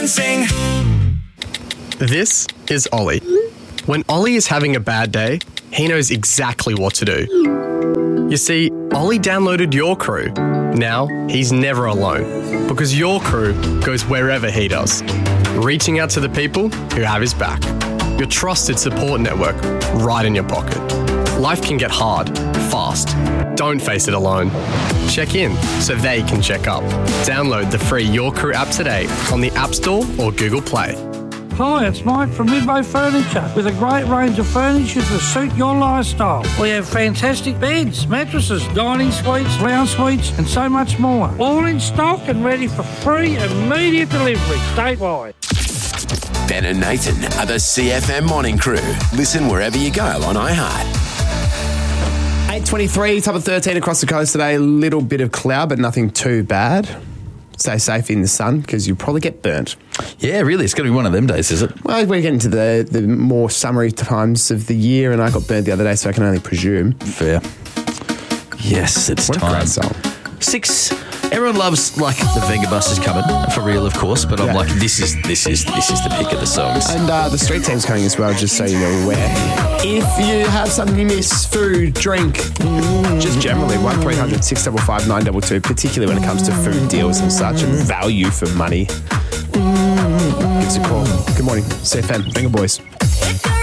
sing. This is Ollie. When Ollie is having a bad day, he knows exactly what to do. You see, Ollie downloaded Your Crew. Now, he's never alone because Your Crew goes wherever he does, reaching out to the people who have his back. Your trusted support network right in your pocket. Life can get hard, fast. Don't face it alone. Check in so they can check up. Download the free Your Crew app today on the App Store or Google Play. Hi, it's Mike from Midway Furniture with a great range of furniture to suit your lifestyle. We have fantastic beds, mattresses, dining suites, lounge suites and so much more. All in stock and ready for free immediate delivery statewide. Ben and Nathan are the CFM Morning Crew. Listen wherever you go on iHeart. 8:23, top of 13 across the coast today. A little bit of cloud, but nothing too bad. Stay safe in the sun because you'll probably get burnt. Yeah, really. It's going to be one of them days, is it? Well, we're getting to the more summery times of the year, and I got burnt the other day, so I can only presume. Fair. Yes, it's what time. A great song. 6. Everyone loves, like, the Venga Bus is coming, for real, of course, but I'm like, this is the pick of the songs. And the street team's coming as well, just so you're aware. If you have something you miss, food, drink, just generally, 1300 655 922, particularly when it comes to food deals and such and value for money. Give us a call. Good morning, CFM, Venga Boys.